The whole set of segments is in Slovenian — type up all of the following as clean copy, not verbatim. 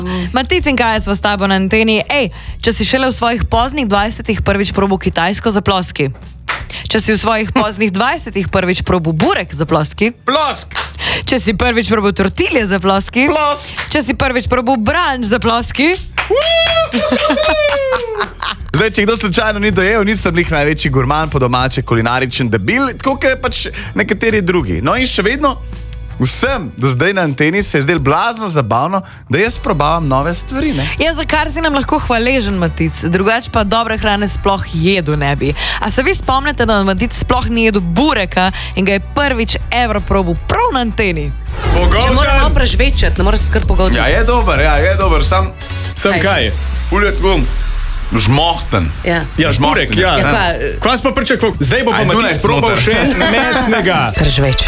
Matic in kaj sva s tabo na anteni? Če si šele v svojih poznih 20-ih prvič probil kitajsko, zaploski. Če si v svojih poznih 20-ih prvič probil burek, zaploski. Plosk! Če si prvič probil tortilje, zaploski. Plosk! Če si prvič probil branč, zaploski. Zdaj, če kdo slučajno ni dojel, nisem nih največji gurman po domače, kulinaričen debil, tako kot pač nekateri drugi. No in še vedno vsem do zdaj na anteni se je zdelo blazno zabavno, da jaz probavam nove stvari, ne? Ja, za kar si nam lahko hvaležen, Matic. Drugač pa dobre hrane sploh jedu ne bi. A se vi spomnite, da Matic sploh ni jedu bureka in ga je prvič ever probil prav na anteni? Če moramo prežvečati, ne moraš kar pogoditi. Ja, je dober, sam kaj? uljet gum. Žmohten. Ja, žmurek, ja. Kaj si pa pričakoval? Zdaj bo pa Matic probal še mesnega. Prežveč.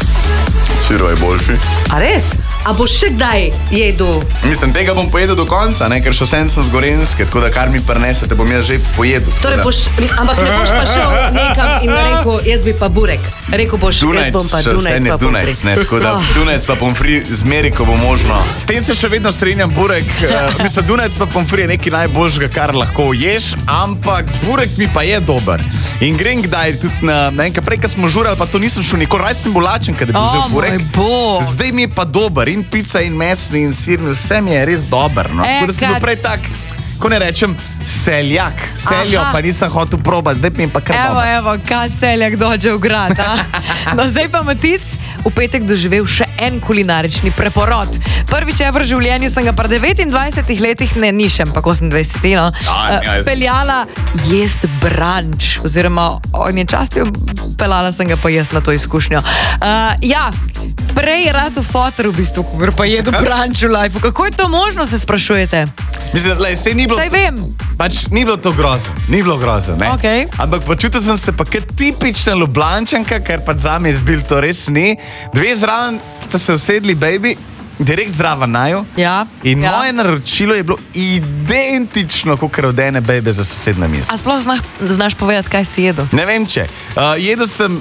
Siro je boljši. A res? A boš še kdaj jedel? Mislim, tega bom pojedel do konca, ne? Ker še vsem sem z Gorenjske, tako da kar mi prinesete, bom jaz že pojedel. Torej boš, ampak ne boš pa šel nekam in rekel, jaz bi pa burek. Rekel boš, jaz bom pa Dunajc pa pomfri. Tako da Dunajc pa pomfri zmeri, ko bo možno. S tem se še vedno strinjam, burek, mislim, Dunajc pa pomfri je nekaj najboljšega, kar lahko ješ, ampak burek mi pa je dober. In grem kdaj tudi na enkrat prej, ko smo žurali, pa to nisem šel nikoli, raj sem bil lačen, kad je bil vzel burek. Zdaj mi je pa dober, in pica, in mesni, in sirni, vse mi je res dober. No. Tako da sem bil prej tak, ko ne rečem, seljak. Seljo pa nisem hotel probati, zdaj mi je pa kar dober. Evo, kad seljak dođe v grad, a? No, zdaj pa Matic v petek doživel še en kulinarični preporod. Prvič v življenju sem ga pri 29 letih, ne nišem, pa 28, no, peljala jest branč, oziroma on je častil, peljala sem ga pa jest na to izkušnjo. Ja, prej rad v fotor v bistvu, ker pa jedu branč v lifeu. Kako je to možno, se sprašujete? Mislim, sej ni bilo... Saj vem. Pač ni bilo to grozno, ne? Okay. Ampak počutil sem se pa kot tipična Ljubljančanka, ker pa zame je zbil to res ni. Dve zraven sta se usedli, baby, direkt zraven naju. Ja. In moje naročilo je bilo identično, kot od ene bebe za sosedno mizo. A sploh znaš povedati, kaj si jedel? Ne vem če. Jedel sem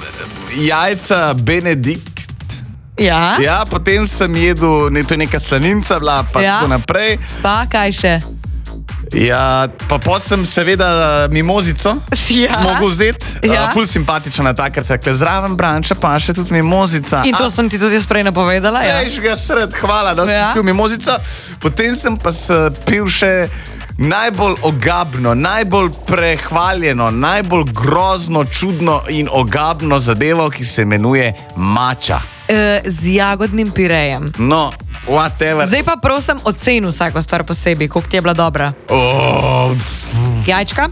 jajca Benedikt. Ja. Ja, potem sem jedel, to je neka slaninca bila, pa tako naprej. Pa, kaj še? Ja, pa sem seveda mimozico mogel vzeti. Ful simpatična takarca, ker zraven branča pa še tudi mimozica. In to sem ti tudi jaz prej napovedala, ja? Veš ga sred, hvala, da si spil mimozico. Potem sem pa pil še najbolj ogabno, najbolj prehvaljeno, najbolj grozno, čudno in ogabno zadevo, ki se imenuje mača. Z jagodnim pirejem. No, whatever. Zdaj pa prosim ocenu vsako stvar posebej, koliko ti je bila dobra. Jajčka?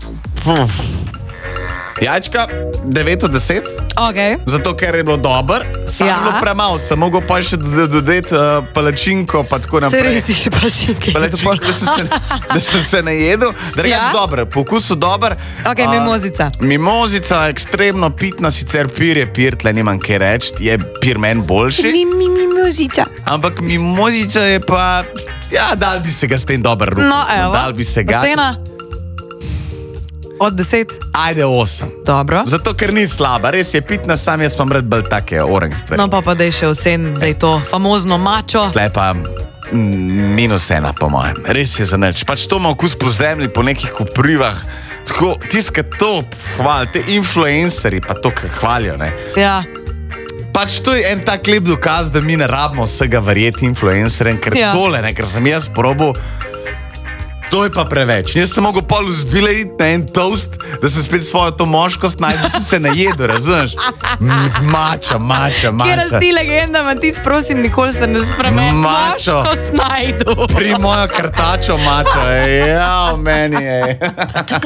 Jajčka 9 od 10. Okay. Zato, ker je bilo dober. Sam bilo premalo, sem mogel pa še dodati palačinko, pa tako naprej. Se res ti še palačinke? Da sem se najedel. Drugač dober, po okusu dober. Ok, mimozica. Mimozica, ekstremno pitna, sicer pir je pir, tle nimam kaj reči, je pir meni boljši. Mimozica. Ampak mimozica je pa, ja, dal bi se ga s tem dober rukom. No, evo. Dal bi se ga. Ocena? Od 10? Ajde 8. Dobro. Zato, ker ni slaba. Res je pitna, sam jaz pa mred bolj take orang stvari. No pa daj še ocen, da je to famozno mačo. Tle pa -1 po mojem. Res je za nič. Pač to ima okus po zemlji, po nekih koprivah. Tako, tiska to hvali, te influencerji pa to, kar hvalijo, ne. Ja. Pač to je en tak lep dokaz, da mi ne rabimo vsega verjeti influencerjem, ker tole, ne, ker sem jaz probal. To je pa preveč. Jaz sem mogel pol vzbilejiti na en toast, da sem spet svojo to moškost najdel, da sem se najedel, razumeš? Mača. Kjer ti legenda, Matic, prosim, nikoli se ne spremeni. Moškost najdel. Pri mojo kartačo mačo, ja, meni je.